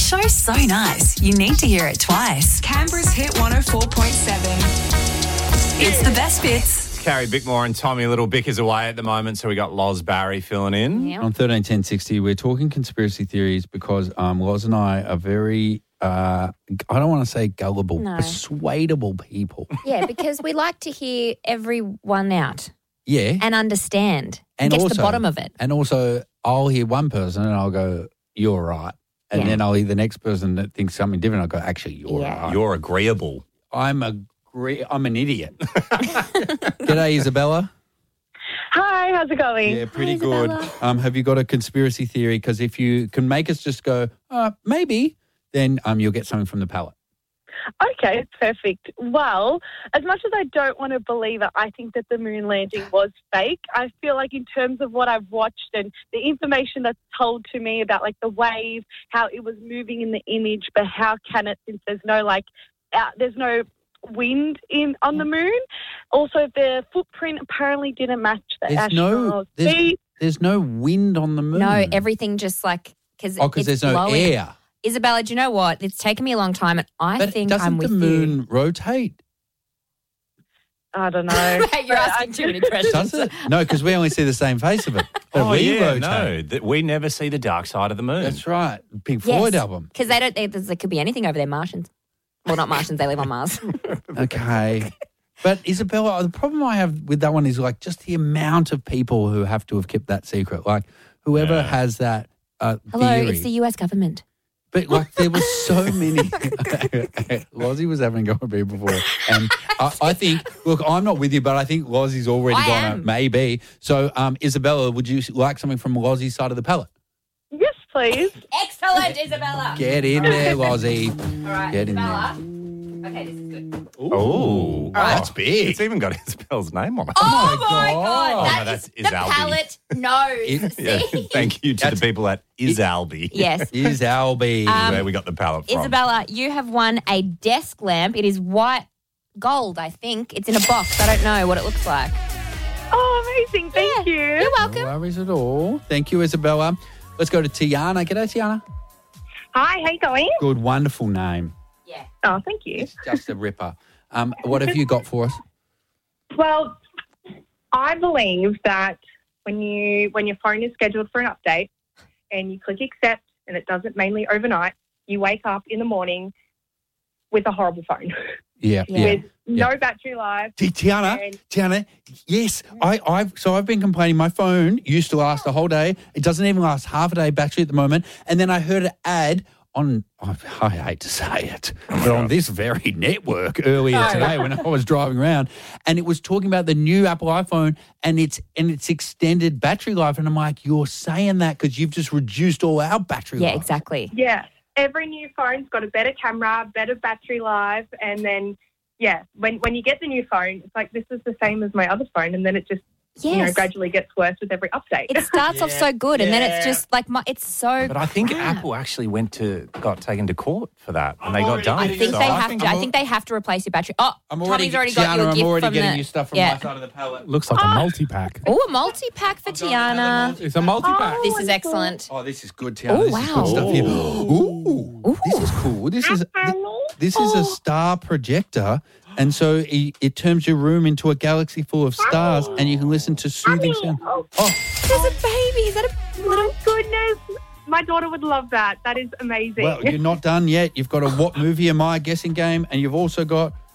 show's so nice, you need to hear it twice. Canberra's Hit 104.7. It's the best bits. Carrie Bickmore and Tommy Little Bick is away at the moment, so we got Loz Barry filling in. Yeah. On 131060, we're talking conspiracy theories because Loz and I are very, I don't want to say gullible, No. persuadable people. Yeah, because we like to hear everyone out Yeah. and understand and get to the bottom of it. And also, I'll hear one person and I'll go, you're right. And Yeah. then I'll hear the next person that thinks something different. I'll go, actually, you're Yeah. right. You're agreeable. I'm an idiot. G'day, Isabella. Hi, how's it going? Yeah, pretty Hi, good. Isabella. Have you got a conspiracy theory? Because if you can make us just go, maybe, then you'll get something from the palette. Okay, perfect. Well, as much as I don't want to believe it, I think that the moon landing was fake. I feel like in terms of what I've watched and the information that's told to me about like the wave, how it was moving in the image, but how can it, since there's no there's no wind on the moon. Also, the footprint apparently didn't match the astronauts' feet. There's no wind on the moon. No, everything just like because there's no blowing. air. Isabella, do you know what? It's taken me a long time, and But think doesn't I'm with the moon rotate? I don't know. you. You're asking too many questions. Does it? No, because we only see the same face of it. But we rotate. no. We never see the dark side of the moon. That's right. Pink Floyd Yes, album. because there could be anything over there. Martians. Well, not Martians. They live on Mars. Okay. But Isabella, the problem I have with that one is like just the amount of people who have to have kept that secret. Like whoever has that Hello, theory. it's the US government. But like there were so many. Lozzie was having a go at me before. And I think, look, I'm not with you, but I think Lozzie's already I gone am. maybe. So Isabella, would you like something from Lozzie's side of the palette? Yes, please. Excellent, Isabella. Get in there, Lozzie. All right, Get in Isabella. Okay, this is good. Oh, that's big. It's even got Isabel's name on it. Oh my God! Oh, That no, is that's the Albi. palette knows. Yeah, See? thank you to the people at Isalbi. Yes. Is Albie. Where we got the palette from. Isabella, you have won a desk lamp. It is white gold, I think. It's in a box. I don't know what it looks like. Oh, amazing. Thank you. You're welcome. No worries at all. Thank you, Isabella. Let's go to Tiana. G'day, Tiana. Hi, how you going? Good, wonderful name. Yeah. Oh, thank you. It's just a ripper. What have you got for us? Well, I believe that when your phone is scheduled for an update and you click accept and it does it mainly overnight, you wake up in the morning with a horrible phone Yeah. with no battery life. Tiana, yes. I've been complaining. My phone used to last a whole day. It doesn't even last half a day battery at the moment. And then I heard an ad on, I hate to say it, but on this very network earlier today when I was driving around, and it was talking about the new Apple iPhone and its extended battery life. And I'm like, you're saying that because you've just reduced all our battery life. Yeah, exactly. Yeah. Every new phone's got a better camera, better battery life, and then, yeah, when you get the new phone, it's like, this is the same as my other phone, and then it just gradually gets worse with every update. It starts off so good, and then it's just like, it's so But I think crap. Apple actually got taken to court for that, and they got done. I think So they have to. I think they have to replace your battery. Oh, Tommy's already got you a gift I'm already from getting the, you stuff from my side of the palette. Looks like a multi-pack. Oh, a multi-pack for Tiana. It's a multi-pack. This is excellent. Oh, this is good, Tiana. Oh, This wow. is good stuff here. Ooh, this is cool. This is a star projector, and so it turns your room into a galaxy full of stars, and you can listen to soothing sound. Oh, There's a baby. Is that a little? goodness. My daughter would love that. That is amazing. Well, you're not done yet. You've got a What Movie Am I guessing game, and you've also got